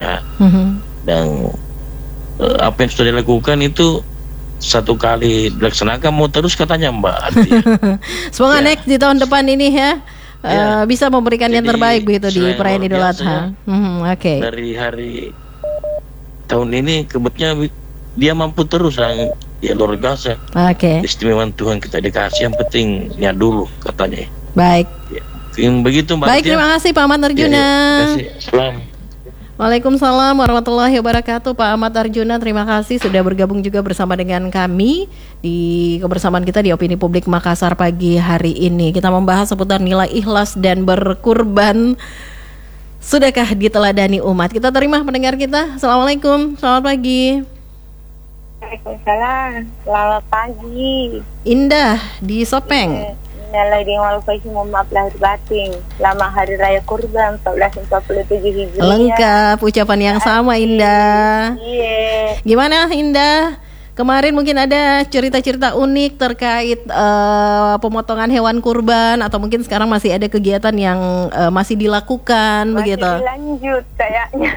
sehat. Dan apa yang sudah dilakukan itu satu kali dilaksanakan mau terus katanya Mbak. Semoga next di tahun depan ini bisa memberikan yang terbaik begitu di perayaan Idul Adha. Oke. Dari hari tahun ini kebetulan dia mampu terus, ya luar biasa. Oke. Istimewaan Tuhan kita dikasih, yang penting niat dulu katanya. Baik. Ya, begitu Mbak. Baik, terima kasih Pak Ahmad Arjuna. Terima kasih. Salam. Waalaikumsalam warahmatullahi wabarakatuh. Pak Ahmad Arjuna, terima kasih sudah bergabung juga bersama dengan kami di kebersamaan kita di Opini Publik Makassar pagi hari ini. Kita membahas seputar nilai ikhlas dan berkurban. Sudahkah diteladani umat? Kita terima pendengar kita. Assalamualaikum, selamat pagi. Waalaikumsalam, selamat pagi. Indah di Sopeng. Mohon maaf lahir batin. Selamat Hari Raya Kurban 1447 Hijriah. Lengkap ucapan yang sama, Indah. Iya. Gimana Indah? Kemarin mungkin ada cerita-cerita unik terkait pemotongan hewan kurban, atau mungkin sekarang masih ada kegiatan yang masih dilakukan begitu. Masih lanjut kayaknya.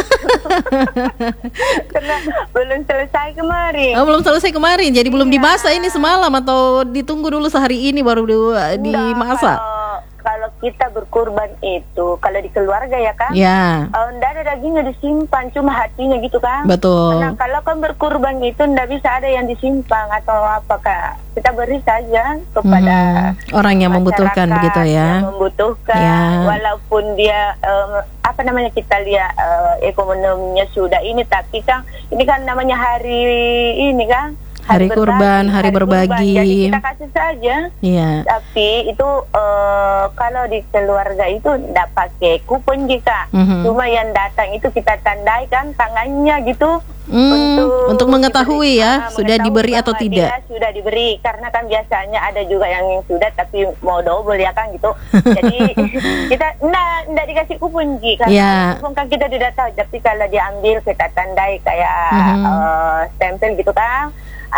Karena belum selesai kemarin. Oh, belum selesai kemarin. Jadi belum dimasak ini semalam, atau ditunggu dulu sehari ini baru dimasak? Kalau kita berkurban itu, kalau di keluarga ya kan, enggak ada dagingnya disimpan, cuma hatinya gitu kan. Betul. Nah kalau kan berkurban itu enggak bisa ada yang disimpan atau apakah, kita beri saja kepada orang yang membutuhkan begitu ya. Yang membutuhkan, walaupun dia kita lihat ekonominya sudah ini, tapi kan ini kan namanya hari ini kan. Hari kurban, hari berbagi. Jadi kita kasih saja. Iya. Tapi itu kalau di keluarga itu tidak pakai kupon jika. Cuma yang datang itu kita tandai kan tangannya gitu. Untuk mengetahui ya sudah diberi atau tidak. Sudah diberi, karena kan biasanya ada juga yang sudah tapi mau double ya kan gitu. Jadi kita tidak dikasih kupon karena kupon kan kita tidak tahu. Tapi kalau diambil kita tandai kayak stempel gitu kan.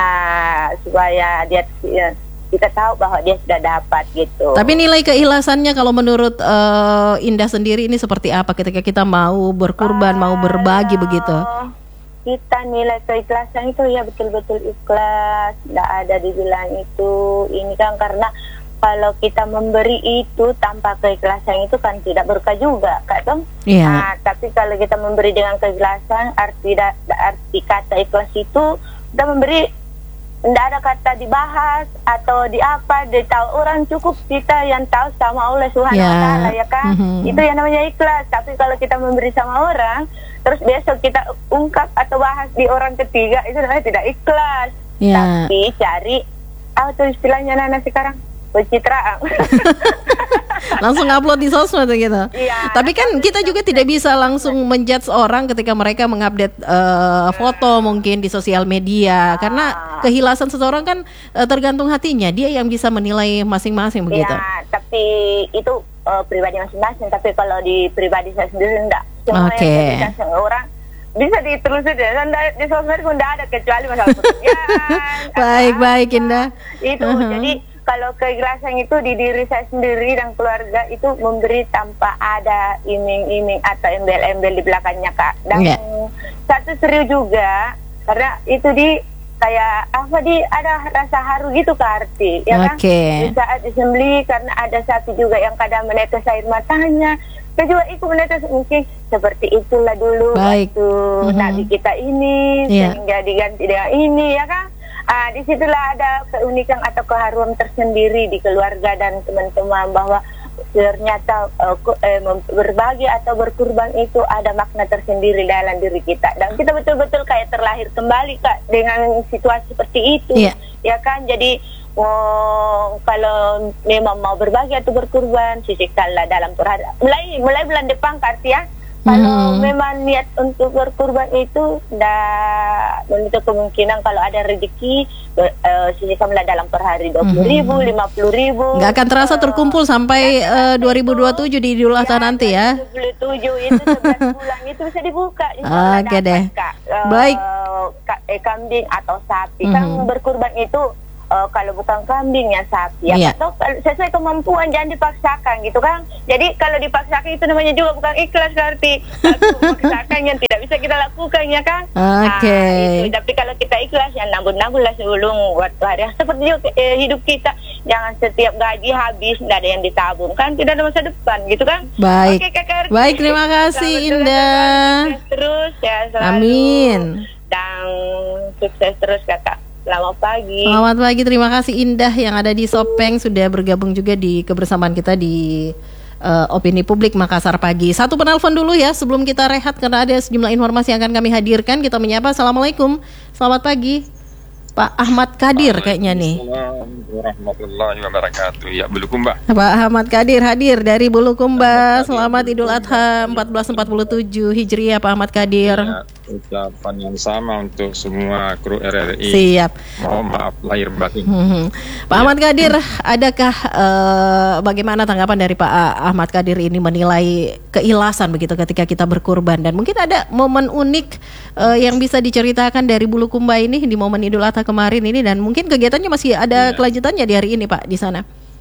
Supaya dia kita tahu bahwa dia sudah dapat gitu. Tapi nilai keikhlasannya kalau menurut Indah sendiri ini seperti apa ketika kita mau berkurban, mau berbagi begitu? Kita nilai keikhlasan itu ya betul-betul ikhlas, tidak ada dibilang itu ini kan, karena kalau kita memberi itu tanpa keikhlasan itu kan tidak berkah juga, Kak Tom. Tapi kalau kita memberi dengan keikhlasan, arti kata ikhlas itu kita memberi, tidak ada kata dibahas atau di apa, ditahu orang, cukup kita yang tahu sama Allah Subhanahu wa Ta'ala ya kan. Itu yang namanya ikhlas. Tapi kalau kita memberi sama orang, terus besok kita ungkap atau bahas di orang ketiga, itu namanya tidak ikhlas. Tapi cari apa istilahnya Nana sekarang, pencitraan. Langsung upload di sosmed gitu. Tapi kan kita juga tidak bisa langsung menjudge orang ketika mereka mengupdate foto mungkin di sosial media, karena keikhlasan seseorang kan tergantung hatinya, dia yang bisa menilai masing-masing begitu. Tapi itu pribadi masing-masing. Tapi kalau di pribadi saya sendiri enggak. Orang bisa ditelusuri di sosmed pun enggak ada kecuali masalah pekerjaan. Baik Indah. Itu jadi kalau keikhlasan itu di diri saya sendiri dan keluarga itu memberi tanpa ada iming-iming atau embel-embel di belakangnya, Kak. Dan satu serius juga, karena itu kayak ada rasa haru gitu Kak Arti, ya kan? Di saat disembelih, karena ada sapi juga yang kadang menetes air matanya. Saya juga ikut menetes, mungkin seperti itulah dulu waktu Nabi kita ini, sehingga diganti dengan ini, ya kan? Disitulah ada keunikan atau keharuan tersendiri di keluarga dan teman-teman, bahwa ternyata berbagi atau berkurban itu ada makna tersendiri dalam diri kita, dan kita betul-betul kayak terlahir kembali Kak dengan situasi seperti itu, ya kan? Jadi kalau memang mau berbagi atau berkurban, sisihkanlah dalam perhari. Mulai bulan depan Kak ya. Kalau memang niat untuk berkurban itu menutup kemungkinan kalau ada rezeki, sisihkanlah dalam per hari 20.000, 50.000. Nggak akan terasa terkumpul sampai 2027 di Idul Adha nanti ya. 2027 itu 11 bulan itu bisa dibuka. Oke deh. Baik. Kambing atau sapi kan berkurban itu kalau bukan kambing ya sapi ya. Atau sesuai kemampuan, jangan dipaksakan gitu kan. Jadi kalau dipaksakan itu namanya juga bukan ikhlas berarti. Memaksakan yang tidak bisa kita lakukan ya kan. Oke. Tapi kalau kita ikhlas ya nabung-nabung lah sebelum waktu hari. Seperti juga hidup kita, jangan setiap gaji habis nggak ada yang ditabung kan, tidak ada masa depan gitu kan. Baik. Oke, Kak Erti. Baik, terima kasih Indah. Terus ya selalu. Amin. Dan sukses terus Kakak. Selamat pagi. Selamat pagi, terima kasih Indah yang ada di Sopeng sudah bergabung juga di kebersamaan kita di Opini Publik Makassar pagi. Satu penelpon dulu ya sebelum kita rehat karena ada sejumlah informasi yang akan kami hadirkan. Kita menyapa. Assalamualaikum. Selamat pagi. Pak Ahmad Kadir kayaknya nih. Assalamualaikum warahmatullahi wabarakatuh. Ya, Bulukumba. Pak Ahmad Kadir hadir dari Bulukumba. Selamat Idul Adha 1447 Hijriah Pak Ahmad Kadir. Ya, ucapan yang sama untuk semua kru RRI. Siap. Mohon maaf lahir batin. Pak Ahmad Kadir, adakah bagaimana tanggapan dari Pak Ahmad Kadir ini menilai keikhlasan begitu ketika kita berkurban, dan mungkin ada momen unik yang bisa diceritakan dari Bulukumba ini di momen Idul Adha kemarin ini, dan mungkin kegiatannya masih ada kelanjutannya di hari ini Pak di sana.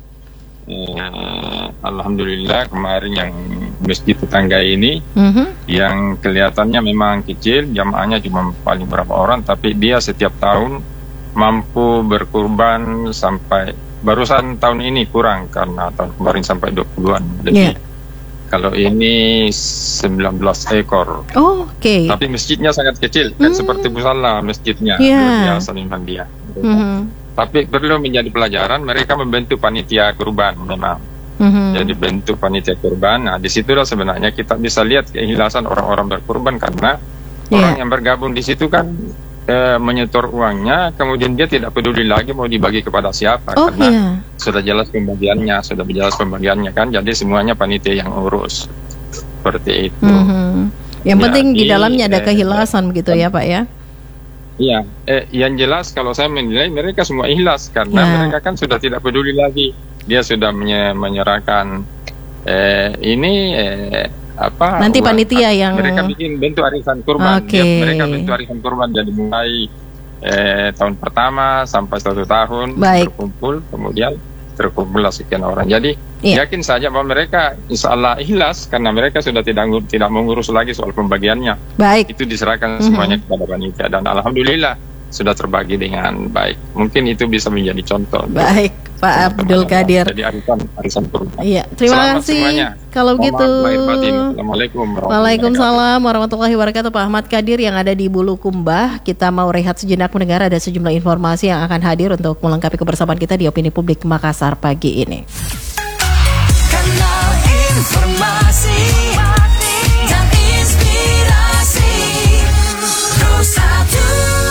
Alhamdulillah kemarin yang masjid tetangga ini yang kelihatannya memang kecil, jamaahnya cuma paling berapa orang, tapi dia setiap tahun mampu berkurban sampai, barusan tahun ini kurang karena tahun kemarin sampai 20-an lebih. Kalau ini 19 ekor. Oke. Tapi masjidnya sangat kecil, kan seperti musala masjidnya. Luar biasa memang dia. Tapi perlu menjadi pelajaran, mereka membentuk panitia kurban memang. Jadi bentuk panitia kurban. Nah, disitulah sebenarnya kita bisa lihat keikhlasan orang-orang berkurban, karena orang yang bergabung di situ kan menyetor uangnya, kemudian dia tidak peduli lagi mau dibagi kepada siapa, karena sudah jelas pembagiannya kan. Jadi semuanya panitia yang urus seperti itu. Yang penting di dalamnya ada keikhlasan begitu ya Pak ya. Iya, yang jelas kalau saya menilai mereka semua ikhlas, karena mereka kan sudah tidak peduli lagi. Dia sudah menyerahkan nanti panitia yang mereka bikin bentuk arisan kurban. Mereka bentuk arisan kurban dari mulai tahun pertama sampai 1 tahun berkumpul, kemudian terkumpullah sekian orang. Jadi yakin saja bahwa mereka insya Allah ikhlas, karena mereka sudah tidak mengurus lagi soal pembagiannya. Itu diserahkan semuanya kepada panitia, dan alhamdulillah sudah terbagi dengan baik. Mungkin itu bisa menjadi contoh. Baik, Pak Abdul Kadir. Jadi arisan kurban. Iya, terima kasih. Semuanya. Kalau gitu. Assalamualaikum. Waalaikumsalam warahmatullahi wabarakatuh. Pak Ahmad Kadir yang ada di Bulukumba. Kita mau rehat sejenak mendengar ada sejumlah informasi yang akan hadir untuk melengkapi kebersamaan kita di Opini Publik Makassar pagi ini. Kanal informasi dan inspirasi Rosatu.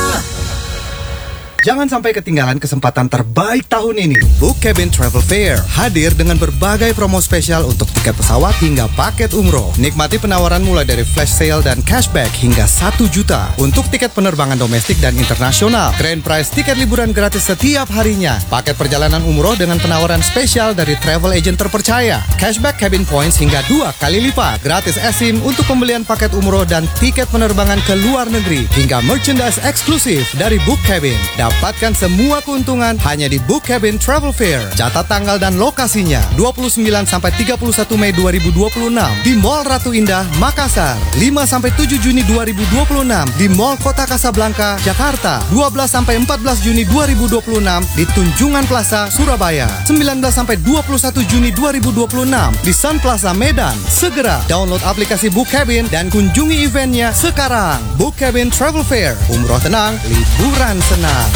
Jangan sampai ketinggalan kesempatan terbaik tahun ini. Book Cabin Travel Fair hadir dengan berbagai promo spesial untuk tiket pesawat hingga paket umroh. Nikmati penawaran mulai dari flash sale dan cashback hingga 1 juta untuk tiket penerbangan domestik dan internasional. Grand prize tiket liburan gratis setiap harinya. Paket perjalanan umroh dengan penawaran spesial dari travel agent terpercaya. Cashback cabin points hingga 2 kali lipat. Gratis eSIM untuk pembelian paket umroh dan tiket penerbangan ke luar negeri. Hingga merchandise eksklusif dari Book Cabin. Dapatkan semua keuntungan hanya di Book Cabin Travel Fair. Catat tanggal dan lokasinya 29 sampai 31 Mei 2026 di Mall Ratu Indah, Makassar. 5 sampai 7 Juni 2026 di Mall Kota Kasablanka, Jakarta. 12 sampai 14 Juni 2026 di Tunjungan Plaza, Surabaya. 19 sampai 21 Juni 2026 di Sun Plaza, Medan. Segera download aplikasi Book Cabin dan kunjungi eventnya sekarang. Book Cabin Travel Fair. Umroh tenang, liburan senang.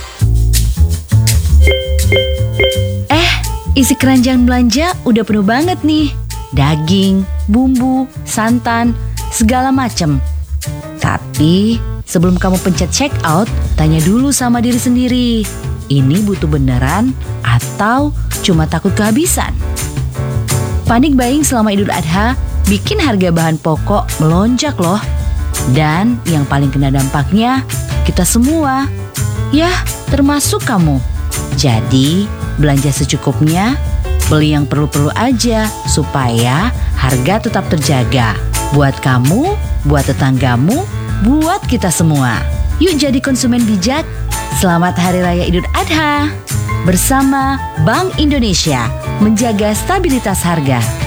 Isi keranjang belanja udah penuh banget nih. Daging, bumbu, santan, segala macem. Tapi sebelum kamu pencet check out, tanya dulu sama diri sendiri. Ini butuh beneran atau cuma takut kehabisan? Panik buying selama Idul Adha bikin harga bahan pokok melonjak loh. Dan yang paling kena dampaknya kita semua. Yah, termasuk kamu. Jadi belanja secukupnya, beli yang perlu-perlu aja supaya harga tetap terjaga. Buat kamu, buat tetanggamu, buat kita semua. Yuk jadi konsumen bijak, Selamat Hari Raya Idul Adha. Bersama Bank Indonesia, menjaga stabilitas harga.